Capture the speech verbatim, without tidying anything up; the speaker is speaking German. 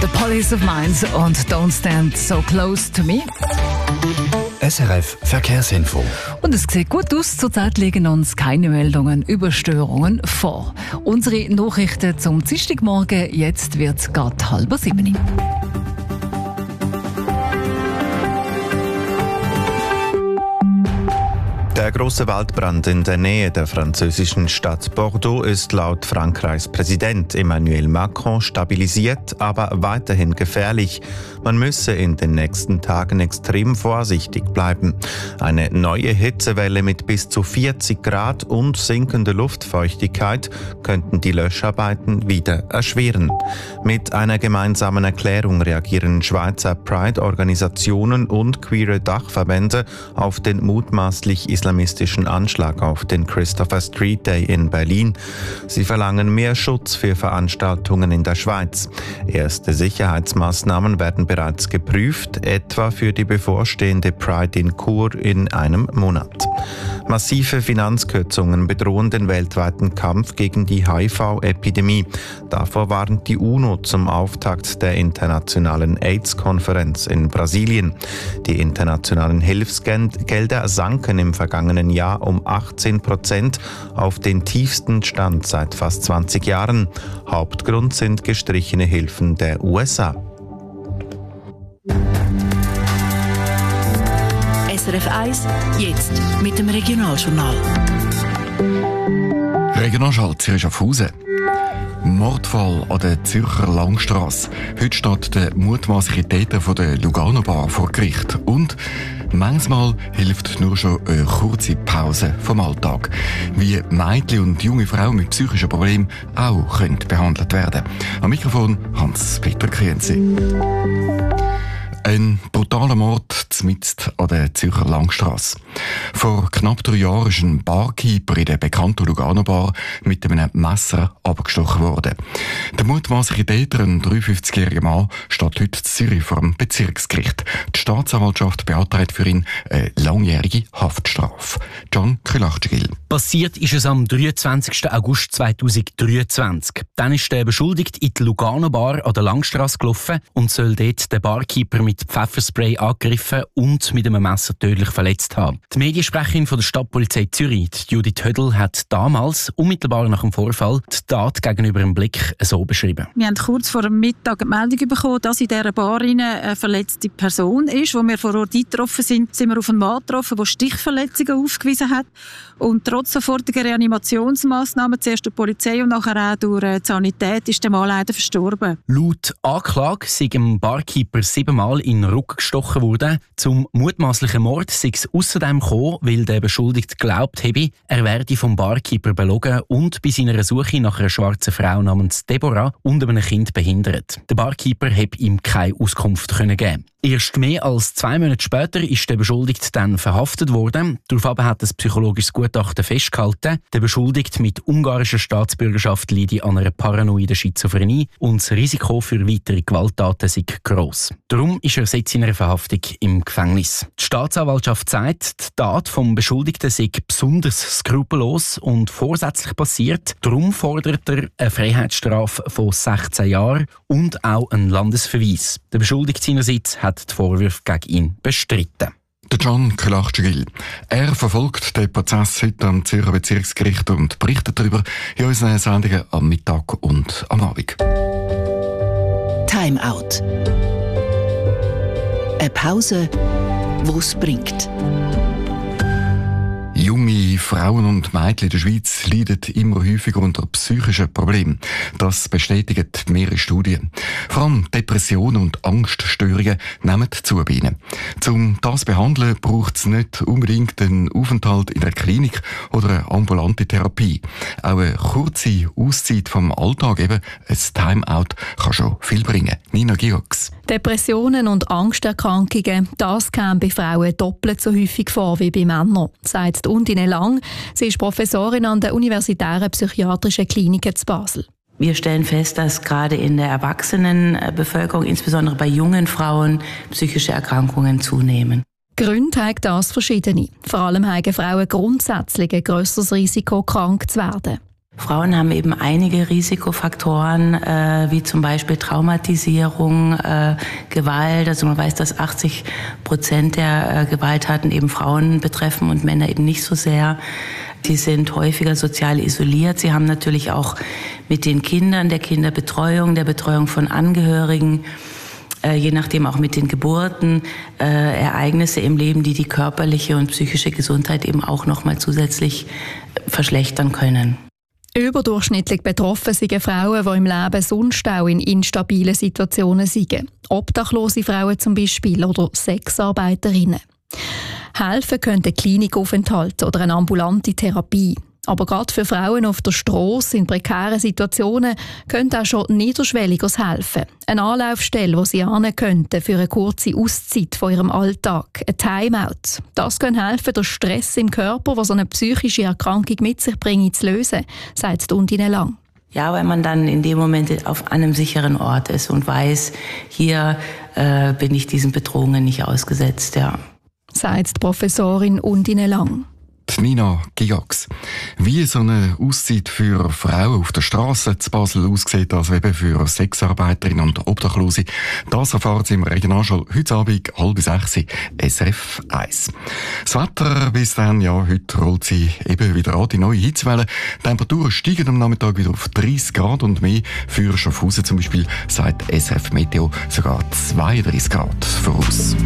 The Police of Minds und Don't Stand So Close to Me. S R F Verkehrsinfo. Und es sieht gut aus. Zurzeit liegen uns keine Meldungen über Störungen vor. Unsere Nachrichten zum Dienstagmorgen. Jetzt wird es gerade halb sieben. Der große Waldbrand in der Nähe der französischen Stadt Bordeaux ist laut Frankreichs Präsident Emmanuel Macron stabilisiert, aber weiterhin gefährlich. Man müsse in den nächsten Tagen extrem vorsichtig bleiben. Eine neue Hitzewelle mit bis zu vierzig Grad und sinkender Luftfeuchtigkeit könnten die Löscharbeiten wieder erschweren. Mit einer gemeinsamen Erklärung reagieren Schweizer Pride-Organisationen und queere Dachverbände auf den mutmaßlich islamistischen Anschlag auf den Christopher Street Day in Berlin. Sie verlangen mehr Schutz für Veranstaltungen in der Schweiz. Erste Sicherheitsmaßnahmen werden bereits geprüft, etwa für die bevorstehende Pride in Chur in einem Monat. Massive Finanzkürzungen bedrohen den weltweiten Kampf gegen die H I V-Epidemie. Davor warnt die UNO zum Auftakt der internationalen AIDS-Konferenz in Brasilien. Die internationalen Hilfsgelder sanken im vergangenen Jahr um achtzehn Prozent auf den tiefsten Stand seit fast zwanzig Jahren. Hauptgrund sind gestrichene Hilfen der U S A. S R F eins, jetzt mit dem Regionaljournal. Regionalschall Zürich Schaffhausen. Mordfall an der Zürcher Langstrasse. Heute steht der mutmaßliche Täter von der Lugano Bar vor Gericht. Und manchmal hilft nur schon eine kurze Pause vom Alltag. Wie Mädchen und junge Frauen mit psychischen Problemen auch können behandelt werden. Am Mikrofon Hans-Peter Krienzi. Ein brutaler Mord mitten an der Zürcher Langstrasse. Vor knapp drei Jahren ist ein Barkeeper in der bekannten Lugano Bar mit einem Messer abgestochen worden. Der mutmaßliche Täter, ein dreiundfünfzigjähriger Mann, steht heute in Zürich vor dem Bezirksgericht. Die Staatsanwaltschaft beantragt für ihn eine langjährige Haftstrafe. John Kylachtigil. Passiert ist es am dreiundzwanzigsten August zweitausenddreiundzwanzig. Dann ist der Beschuldigte in die Lugano Bar an der Langstrasse gelaufen und soll dort den Barkeeper mit Pfefferspray angegriffen und mit einem Messer tödlich verletzt haben. Die Mediensprecherin von der Stadtpolizei Zürich, Judith Hödel, hat damals, unmittelbar nach dem Vorfall, die Tat gegenüber dem Blick so beschrieben. Wir haben kurz vor dem Mittag eine Meldung bekommen, dass in dieser Bar eine verletzte Person ist. Als wir vor Ort eingetroffen sind, sind wir auf einen Mann getroffen, der Stichverletzungen aufgewiesen hat. Und trotz sofortiger Reanimationsmaßnahmen, zuerst durch die Polizei und nachher auch durch die Sanität, ist der Mann leider verstorben. Laut Anklage sei dem Barkeeper siebenmal in den Rücken gestochen worden. Zum mutmaßlichen Mord sei es ausserdem gekommen, weil der Beschuldigte glaubt habe, er werde vom Barkeeper belogen und bei seiner Suche nach einer schwarzen Frau namens Deborah und einem Kind behindert. Der Barkeeper habe ihm keine Auskunft können geben. Erst mehr als zwei Monate später ist der Beschuldigte dann verhaftet worden. Daraufhin hat das psychologisches Gutachten festgehalten, der Beschuldigte mit ungarischer Staatsbürgerschaft leide an einer paranoiden Schizophrenie und das Risiko für weitere Gewalttaten sei gross. Darum ist er seit seiner Verhaftung im Gefängnis. Die Staatsanwaltschaft sagt, die Tat vom Beschuldigten sei besonders skrupellos und vorsätzlich passiert. Darum fordert er eine Freiheitsstrafe von sechzehn Jahren und auch einen Landesverweis. Der Beschuldigte seinerseits hat die Vorwürfe gegen ihn bestritten. Der John Kylachtigil. Er verfolgt den Prozess heute am Zürcher Bezirksgericht und berichtet darüber in unseren Sendungen am Mittag und am Abend. Time Out. Eine Pause, die es bringt. Junge Frauen und Mädchen in der Schweiz leiden immer häufiger unter psychischen Problemen. Das bestätigen mehrere Studien. Vor allem Depressionen und Angststörungen nehmen zu bei ihnen. Um das zu behandeln, braucht es nicht unbedingt einen Aufenthalt in einer Klinik oder eine ambulante Therapie. Auch eine kurze Auszeit vom Alltag, eben ein Timeout, kann schon viel bringen. Nina Georgs. Depressionen und Angsterkrankungen, das kommt bei Frauen doppelt so häufig vor wie bei Männern, sagt Undine Lang. Sie ist Professorin an der Universitären Psychiatrischen Klinik in Basel. Wir stellen fest, dass gerade in der Erwachsenenbevölkerung, insbesondere bei jungen Frauen, psychische Erkrankungen zunehmen. Gründe haben das verschiedene. Vor allem haben Frauen grundsätzlich ein grösseres Risiko, krank zu werden. Frauen haben eben einige Risikofaktoren, äh, wie zum Beispiel Traumatisierung, äh, Gewalt. Also man weiß, dass achtzig Prozent der äh, Gewalttaten eben Frauen betreffen und Männer eben nicht so sehr. Sie sind häufiger sozial isoliert. Sie haben natürlich auch mit den Kindern, der Kinderbetreuung, der Betreuung von Angehörigen, äh, je nachdem auch mit den Geburten, äh, Ereignisse im Leben, die die körperliche und psychische Gesundheit eben auch nochmal zusätzlich verschlechtern können. Überdurchschnittlich betroffen sind Frauen, die im Leben sonst auch in instabilen Situationen sind. Obdachlose Frauen zum Beispiel oder Sexarbeiterinnen. Helfen könnte Klinikaufenthalte oder eine ambulante Therapie. Aber gerade für Frauen auf der Strasse in prekären Situationen könnte auch schon niederschwelliges helfen. Eine Anlaufstelle, wo sie hin könnten für eine kurze Auszeit von ihrem Alltag, ein Timeout. Das kann helfen, den Stress im Körper, der so eine psychische Erkrankung mit sich bringt, zu lösen, sagt Undine Lang. Ja, weil man dann in dem Moment auf einem sicheren Ort ist und weiß, hier äh, bin ich diesen Bedrohungen nicht ausgesetzt, ja. Sagt die Professorin Undine Lang. Nina Gigax. Wie so eine Auszeit für Frauen auf der Straße zu Basel aussieht, also eben für Sexarbeiterinnen und Obdachlose, das erfahren Sie im Regionaljournal heute Abend halb sechs S R F eins. Das Wetter bis dann, ja, heute rollt sie eben wieder an, die neue Hitzewelle. Die Temperaturen steigen am Nachmittag wieder auf dreißig Grad und mehr. Für Schaffhausen zum Beispiel sagt S R F Meteo sogar zweiunddreißig Grad voraus.